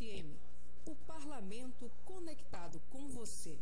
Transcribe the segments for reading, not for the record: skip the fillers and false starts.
FM, o parlamento conectado com você.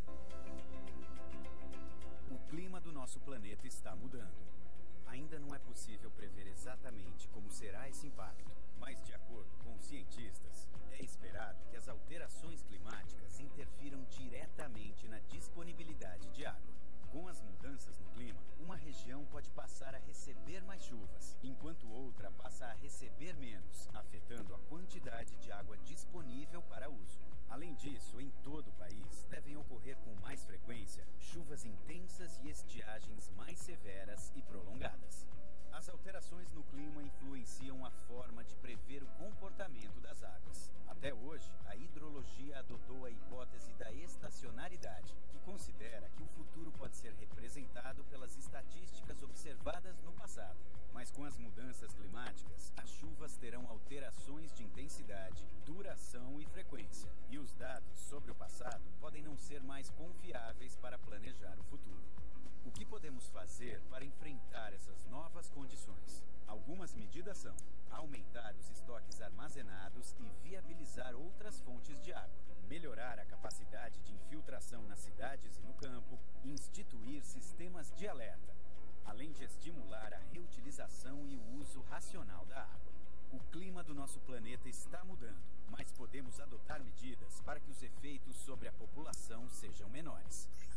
O clima do nosso planeta está mudando. Ainda não é possível prever exatamente como será esse impacto, mas de acordo com os cientistas, é esperado que as alterações climáticas interfiram diretamente na disponibilidade de água. Com as mudanças no clima, uma região pode passar a receber mais chuvas, enquanto outra passa a receber menos, afetando a quantidade de água disponível para uso. Além disso, em todo o país, devem ocorrer com mais frequência chuvas intensas e estiagens mais severas e prolongadas. As alterações no clima influenciam a forma de prever o comportamento das águas. Até hoje, a hidrologia adotou a hipótese da estacionalidade, que considera que o futuro pode ser representado pelas estatísticas observadas no passado. Mas com as mudanças climáticas, as chuvas terão alterações de intensidade, duração e frequência. E os dados sobre o passado podem não ser mais confiáveis para planejar o futuro. O que podemos fazer para enfrentar essas novas condições? Algumas medidas são aumentar os estoques armazenados e viabilizar outras fontes de água, melhorar a capacidade de infiltração nas cidades e no campo, instituir sistemas de alerta, além de estimular a reutilização e o uso racional da água. O clima do nosso planeta está mudando, mas podemos adotar medidas para que os efeitos sobre a população sejam menores.